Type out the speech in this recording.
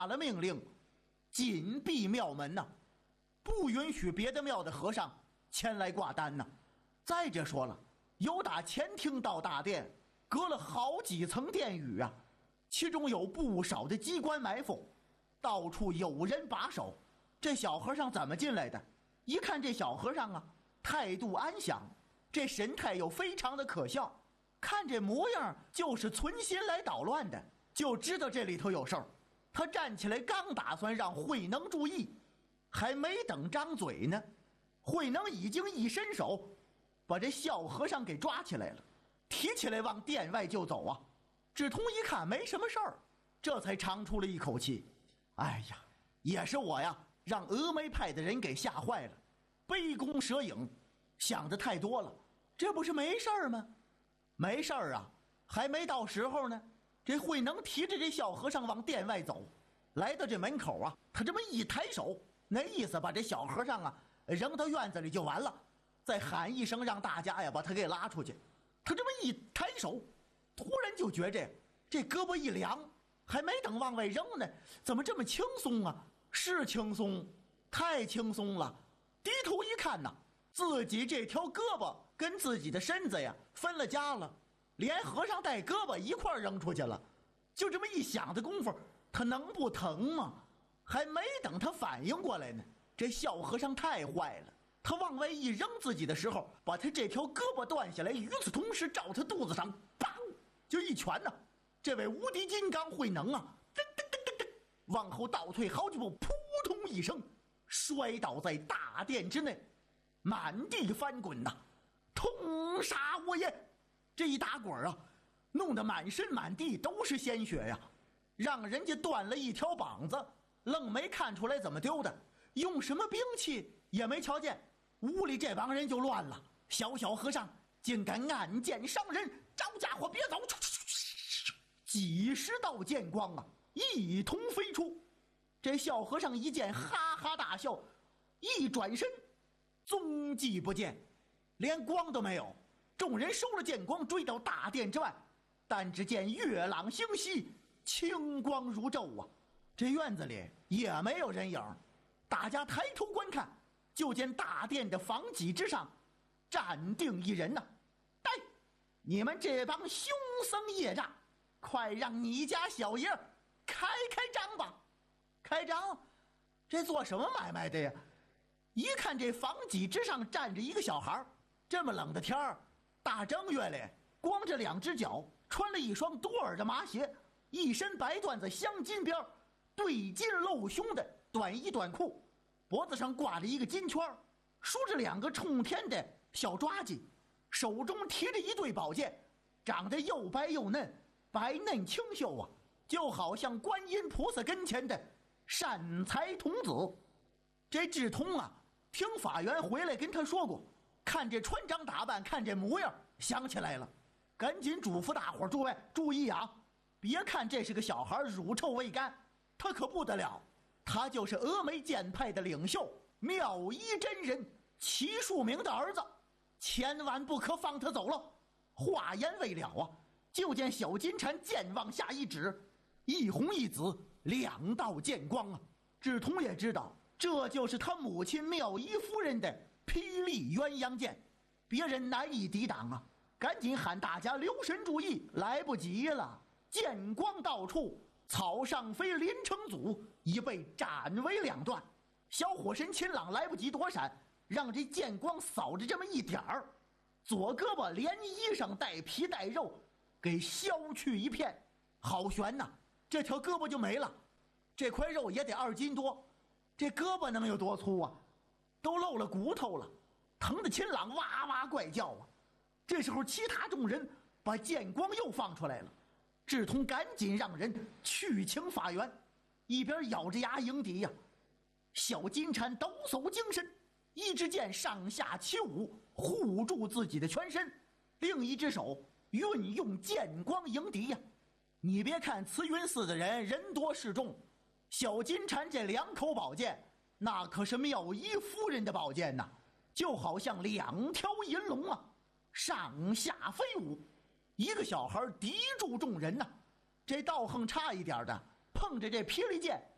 下了命令，紧闭庙门呐，不允许别的庙的和尚前来挂单呐。再者说了，由打前厅到大殿，隔了好几层殿宇啊，其中有不少的机关埋伏，到处有人把守。这小和尚怎么进来的？一看这小和尚啊，态度安详，这神态又非常的可笑，看这模样就是存心来捣乱的，就知道这里头有事儿。他站起来刚打算让慧能注意，还没等张嘴呢，慧能已经一伸手把这小和尚给抓起来了，提起来往殿外就走啊。智通一看没什么事儿，这才长出了一口气，哎呀，也是我呀，让峨眉派的人给吓坏了，杯弓蛇影，想的太多了。这不是没事儿吗？没事儿啊，还没到时候呢。这慧能提着这小和尚往殿外走，来到这门口啊，他这么一抬手，那意思把这小和尚啊扔到院子里就完了，再喊一声让大家呀把他给拉出去。他这么一抬手，突然就觉着这胳膊一凉，还没等往外扔呢，怎么这么轻松啊？是轻松，太轻松了。低头一看呐，自己这条胳膊跟自己的身子呀分了家了，连和尚带胳膊一块扔出去了。就这么一想的功夫，他能不疼吗？还没等他反应过来呢，这小和尚太坏了，他往外一扔自己的时候，把他这条胳膊断下来，与此同时照他肚子上砰就一拳呢。这位无敌金刚慧能啊，往后倒退好几步，扑通一声摔倒在大殿之内，满地翻滚呐，痛杀我也！这一打滚啊，弄得满身满地都是鲜血呀，让人家断了一条膀子，愣没看出来怎么丢的，用什么兵器也没瞧见。屋里这帮人就乱了，小和尚竟敢暗箭伤人，招家伙别走！几十道剑光啊，一同飞出。这小和尚一见哈哈大笑，一转身踪迹不见，连光都没有。众人收了剑光，追到大殿之外，但只见月朗星稀，清光如昼啊。这院子里也没有人影，大家抬头观看，就见大殿的房脊之上站定一人呐。呆，你们这帮凶僧业诈，快让你家小爷开张吧！开张？这做什么买卖的呀？一看这房脊之上站着一个小孩，这么冷的天儿，大正月里，光着两只脚，穿了一双多耳的麻鞋，一身白缎子镶金边，对襟露胸的短衣短裤，脖子上挂着一个金圈，梳着两个冲天的小抓髻，手中提着一对宝剑，长得又白又嫩，白嫩清秀啊，就好像观音菩萨跟前的善财童子。这智通啊，听法员回来跟他说过，看这穿着打扮，看这模样，想起来了，赶紧嘱咐大伙儿：诸位注意啊，别看这是个小孩乳臭未干，他可不得了，他就是峨眉剑派的领袖妙一真人齐树明的儿子，千万不可放他走了。话言未了啊，就见小金蝉剑往下一指，一红一紫两道剑光啊。智通也知道，这就是他母亲妙一夫人的霹雳鸳鸯剑，别人难以抵挡啊！赶紧喊大家留神注意，来不及了，剑光到处，草上飞，林成祖已被斩为两段。小火神秦朗来不及躲闪，让这剑光扫着这么一点儿，左胳膊连衣裳带皮带肉给削去一片，好悬呐！这条胳膊就没了，这块肉也得2斤多，这胳膊能有多粗啊？都露了骨头了，疼得秦朗哇哇怪叫啊！这时候其他众人把剑光又放出来了，智通赶紧让人去请法源，一边咬着牙迎敌呀。小金蝉抖擞精神，一支剑上下起舞，护住自己的全身，另一只手运用剑光迎敌呀。你别看慈云寺的人多势众，小金蝉这2口宝剑那可是妙一夫人的宝剑呐，就好像2条银龙啊，上下飞舞。一个小孩敌住众人呐，这道行差一点的碰着这霹雳剑